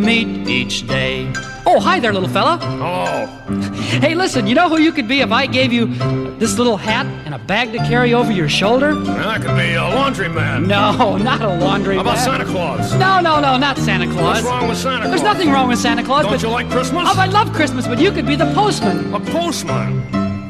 meet each day. Oh, hi there, little fella. Oh. Hey, listen, you know who you could be if I gave you this little hat and a bag to carry over your shoulder? That could be a laundryman. No, not a laundry How about man. Santa Claus? No, not Santa Claus. What's wrong with Santa Claus? There's nothing wrong with Santa Claus. Don't but you like Christmas? Oh, I love Christmas, but you could be the postman. A postman?